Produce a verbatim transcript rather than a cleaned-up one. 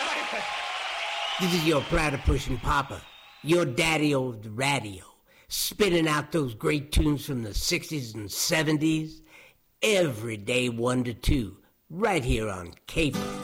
This is your platypus papa, your daddy of the radio, spinning out those great tunes from the sixties and seventies, every day one to two, right here on K F A R.